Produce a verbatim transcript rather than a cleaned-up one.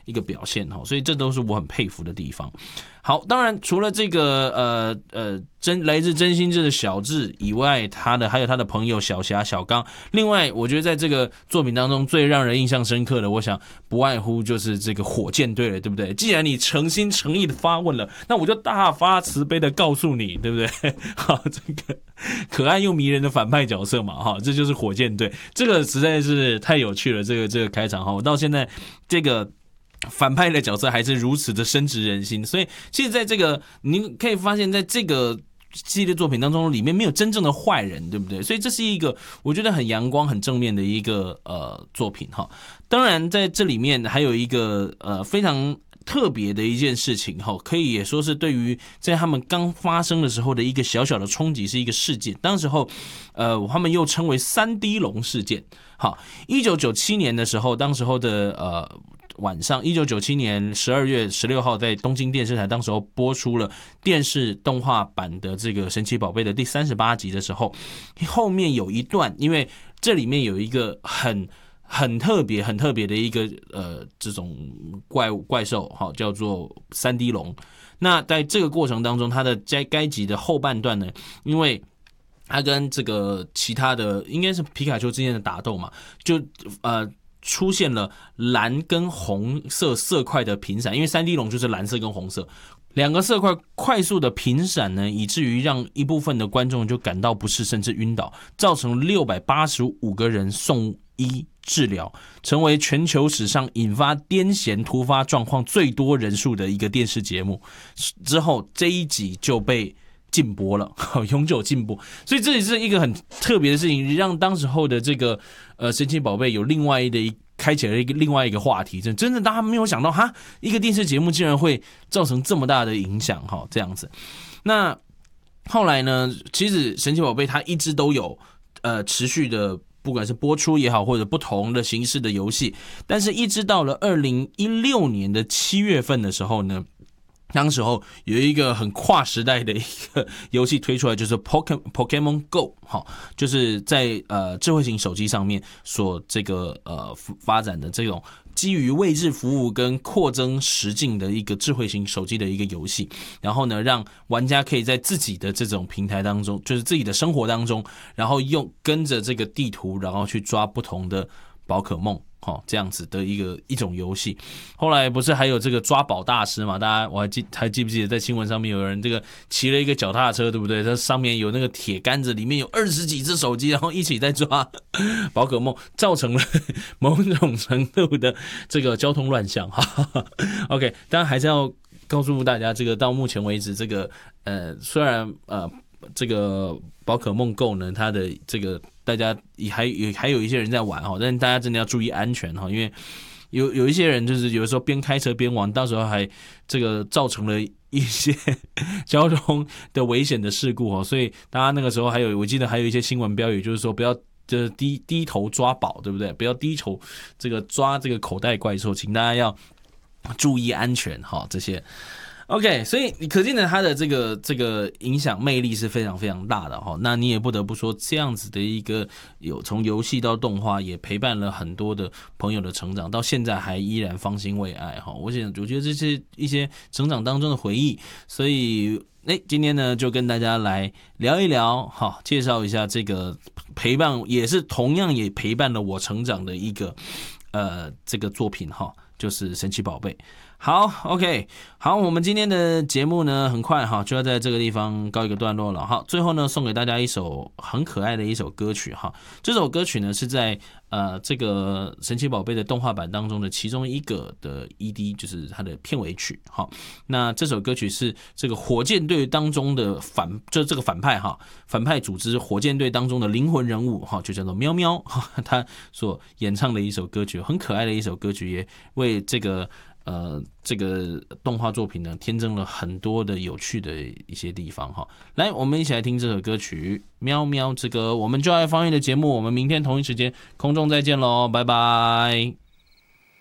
一个表现哈，所以这都是我很佩服的地方。好，当然除了这个呃呃真来自真心志的小智以外，他的还有他的朋友小霞、小刚。另外，我觉得在这个作品当中最让人印象深刻的，我想不外乎就是这个火箭队了，对不对？既然你诚心诚意的发问了，那我就大发慈悲的告诉你，对不对？好，这个可爱又迷人的反派角色嘛，哈，这就是火箭队，这个实在是太有趣了。这个这个开场哈，我到现在这个。反派的角色还是如此的深植人心，所以其实在这个你可以发现在这个系列作品当中里面没有真正的坏人，对不对？所以这是一个我觉得很阳光很正面的一个呃作品哈。当然在这里面还有一个呃非常特别的一件事情哈，可以也说是对于在他们刚发生的时候的一个小小的冲击，是一个事件。当时候呃他们又称为三 D 龙事件。好，一九九七年的时候，当时候的呃晚上，一九九七年十二月十六号，在东京电视台当时候播出了电视动画版的这个神奇宝贝的第三十八集的时候，后面有一段，因为这里面有一个很很特别、很特别的一个呃这种怪物怪兽，哈，叫做三 D 龙。那在这个过程当中，它的在该集的后半段呢，因为它跟这个其他的应该是皮卡丘之间的打斗嘛，就呃。出现了蓝跟红色色块的频闪，因为三 D 龙就是蓝色跟红色，两个色块快速的频闪呢，以至于让一部分的观众就感到不适，甚至晕倒，造成六百八十五个人送医治疗，成为全球史上引发癫痫突发状况最多人数的一个电视节目。之后这一集就被禁播了，永久禁播。所以这也是一个很特别的事情，让当时候的这个呃神奇宝贝有另外的一开启了一个另外一个话题，真的大家没有想到哈，一个电视节目竟然会造成这么大的影响哈，这样子。那后来呢，其实神奇宝贝它一直都有呃持续的，不管是播出也好，或者不同的形式的游戏，但是一直到了二零一六年的七月份的时候呢。当时候有一个很跨时代的一个游戏推出来，就是 Pokemon Go， 就是在呃智慧型手机上面所这个呃发展的这种基于位置服务跟扩增实境的一个智慧型手机的一个游戏，然后呢，让玩家可以在自己的这种平台当中，就是自己的生活当中，然后用跟着这个地图，然后去抓不同的宝可梦。哦，这样子的一个一种游戏，后来不是还有这个抓宝大师嘛？大家我还记还记不记得在新闻上面有人这个骑了一个脚踏车，对不对？它上面有那个铁杆子，里面有二十几只手机，然后一起在抓宝可梦，造成了某种程度的这个交通乱象。OK， 当然还是要告诉大家，这个到目前为止，这个呃虽然呃这个宝可梦 Go 呢，它的这个大家还有还有一些人在玩哈，但是大家真的要注意安全哈，因为有有一些人就是有的时候边开车边玩，到时候还这个造成了一些交通的危险的事故哈，所以大家那个时候还有我记得还有一些新闻标语，就是说不要就是低低头抓宝，对不对？不要低头这个抓这个口袋怪兽，请大家要注意安全哈，这些。OK， 所以你可见的它的这个这个影响魅力是非常非常大的哈。那你也不得不说，这样子的一个有从游戏到动画，也陪伴了很多的朋友的成长，到现在还依然芳心未艾哈。我想，我觉得这是一些成长当中的回忆。所以，哎，今天呢就跟大家来聊一聊哈，介绍一下这个陪伴，也是同样也陪伴了我成长的一个呃这个作品哈，就是神奇宝贝。好 ，OK， 好，我们今天的节目呢，很快哈就要在这个地方告一个段落了。好，最后呢，送给大家一首很可爱的一首歌曲哈。这首歌曲呢是在呃这个神奇宝贝的动画版当中的其中一个的 E D， 就是它的片尾曲哈。那这首歌曲是这个火箭队当中的反，就这个反派哈，反派组织火箭队当中的灵魂人物哈，就叫做喵喵哈，他所演唱的一首歌曲，很可爱的一首歌曲，也为这个。呃，这个动画作品呢，添增了很多的有趣的一些地方哈。来，我们一起来听这首歌曲《喵喵之歌》。我们就爱方言的节目，我们明天同一时间空中再见喽，拜拜。